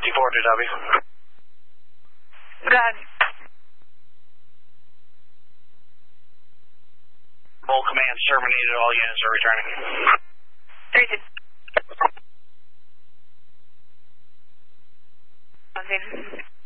to W. Go ahead. All commands terminated. All units are returning. 3-2.